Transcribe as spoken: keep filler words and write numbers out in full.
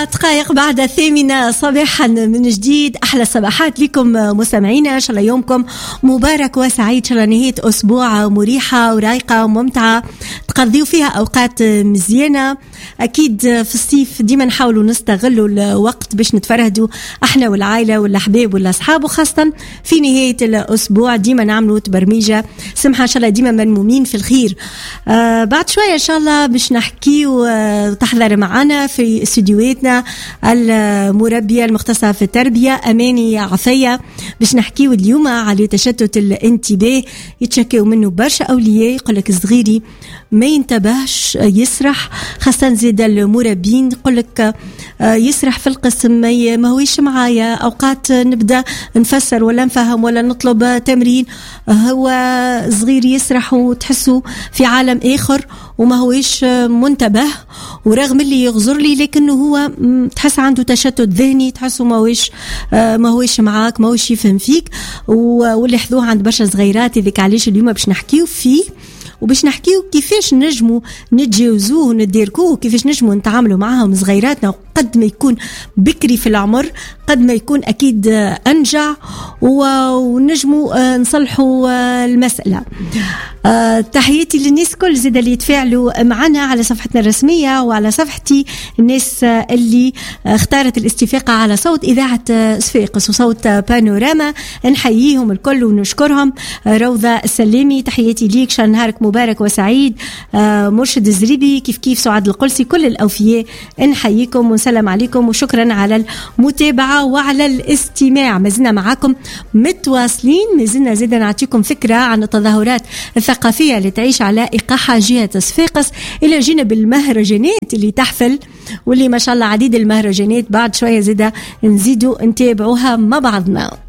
دقائق بعد الثامنة صباحا من جديد. أحلى صباحات لكم مستمعينا، إن شاء الله يومكم مبارك وسعيد، إن شاء الله نهاية أسبوع مريحة ورايقة وممتعة تقضيوا فيها أوقات مزيانة. أكيد في الصيف ديما نحاولوا نستغلوا الوقت باش نتفرهدوا احنا والعائلة والأحباب والأصحاب، وخاصة في نهاية الأسبوع ديما نعملوا تبرميجة سمحة إن شاء الله ديما منمومين في الخير. آه بعد شوية إن شاء الله باش نحكي وتحضر معنا في استديوهاتنا المربية المختصة في التربية أماني عفية، باش نحكيو اليوم على تشتت الانتباه. يتشكيو منه برشا أولياء، يقولك صغيري ما ينتبهش يسرح، خاصة زيد المربين يقولك يسرح في القسم ما هويش معايا. أوقات نبدأ نفسر ولا نفهم ولا نطلب تمرين، هو صغير يسرح وتحسه في عالم آخر وما هويش منتبه، ورغم اللي يغزر لي لكنه هو تحس عنده تشتت ذهني، تحسه ما هويش ما هويش معاك، ما هويش يفهم فيك، واللي حذوه عند برشا صغيرات. ذيك علاش اليوم باش نحكيو فيه وباش نحكيو كيفاش نجموا نتجاوزوه ونديركوه، كيفاش نجموا نتعاملوا معهم صغيراتنا قد ما يكون بكري في العمر قد ما يكون أكيد أنجع، ونجموا نصلحوا المسألة. تحياتي للناس كل زيدا اللي يتفاعلوا معنا على صفحتنا الرسمية وعلى صفحتي، الناس اللي اختارت الاستفاقة على صوت إذاعة صفاقس وصوت بانوراما، نحييهم الكل ونشكرهم. روضة السلامي تحياتي ليك، شان نهارك مبارك وسعيد. مرشد الزريبي كيف كيف سعاد القلسي، كل الأوفياء نحييكم ونسلم عليكم وشكرا على المتابعة وعلى الاستماع. ما زلنا معاكم متواصلين، ما زلنا زيدا نعطيكم فكرة عن التظاهرات الثقافية اللي تعيش على إيقاعها جهة صفاقس إلى جانب المهرجانات اللي تحفل، واللي ما شاء الله عديد المهرجانات بعد شوية زيدا نزيدوا نتابعوها مع بعضنا.